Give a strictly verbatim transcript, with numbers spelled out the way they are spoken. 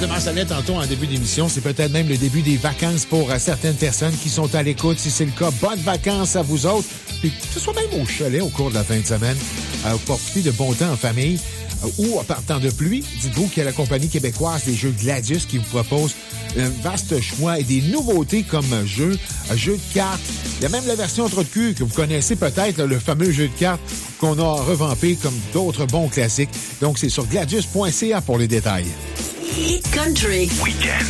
je le mentionnais tantôt en début d'émission, c'est peut-être même le début des vacances pour euh, certaines personnes qui sont à l'écoute. Si c'est le cas, bonnes vacances à vous autres. Puis que ce soit même au chalet au cours de la fin de semaine. Euh, profitez de bon temps en famille. Euh, ou en partant de pluie, dites-vous qu'il y a la compagnie québécoise des jeux Gladius qui vous propose un vaste choix et des nouveautés comme jeux, jeux de cartes. Il y a même la version entre de cul que vous connaissez peut-être, là, le fameux jeu de cartes qu'on a revampé comme d'autres bons classiques. Donc, c'est sur gladius point c a pour les détails. Hit Country. Week-end.